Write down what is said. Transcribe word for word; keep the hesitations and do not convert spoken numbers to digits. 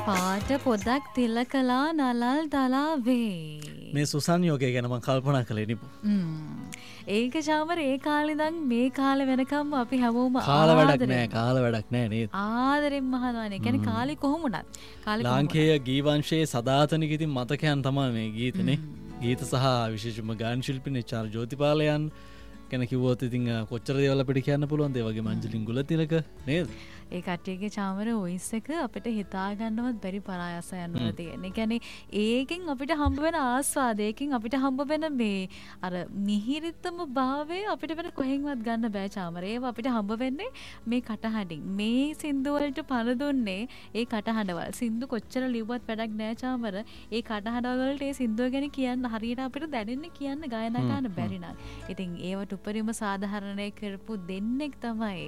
පාට පොදක් තිලකලා නලල් දලාවේ. මේ සුසන් යෝගය ගැන මම කල්පනා කළේ නිපු. ඒක චාමර ඒ කාලේ ඉඳන් මේ කාලේ වෙනකම් අපි හැමෝම කාල වැඩක් නෑ කාල වැඩක් නෑ නේද? ආදරෙන් මහනවනේ. ඒ කියන්නේ කාලේ කොහොම වුණත් කාලේ ලාංකේය ගීවංශයේ සදාතනික ඉතින් මතකයන් තමයි මේ ගීතනේ. ගීත සහ විශේෂම ගායන ශිල්පිනේ චාර් ජෝතිපාලයන් ගැන කිව්වොත් ඉතින් කොච්චර දේවල් අපිට කියන්න පුළුවන්ද? ඒ වගේ මංජලින් ගුලතිලක නේද? ඒ කට්ටියගේ චාමර වොයිස් එක අපිට හිතා ගන්නවත් බැරි පරායසයන් වල තියෙන. ඒ කියන්නේ ඒකෙන් අපිට හම්බ වෙන ආස්වාදයකින් අපිට හම්බ වෙන මේ අර මිහිරිතම භාවය අපිට වෙන කොහෙන්වත් ගන්න බෑ චාමර. ඒව අපිට හම්බ වෙන්නේ මේ කටහඬින්. මේ සින්දු වලට පළ දුන්නේ ඒ කටහඬවල්. සින්දු කොච්චර ලිව්වත් වැඩක් නෑ චාමර. ඒ කටහඬ වලට ඒ සින්දුව ගැන කියන්න හරියට අපිට දැනෙන්නේ කියන්න ගායනා කරන්න බැරි නම්. ඉතින් ඒවට උපරිම සාධාරණය කරපු දෙන්නෙක් තමයි